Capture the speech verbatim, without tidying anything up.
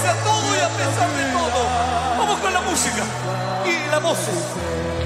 pese a todo y a pesar de todo. Vamos con la música y las voces.